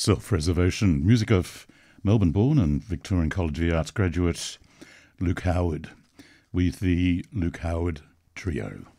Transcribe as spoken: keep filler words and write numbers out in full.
Self-Preservation, music of Melbourne-born and Victorian College of the Arts graduate Luke Howard with the Luke Howard Trio.